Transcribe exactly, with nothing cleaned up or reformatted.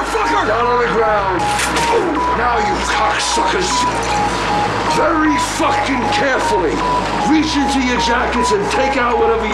motherfucker! Down on the ground. Now, you cocksuckers. Very fucking carefully. Reach into your jackets and take out whatever you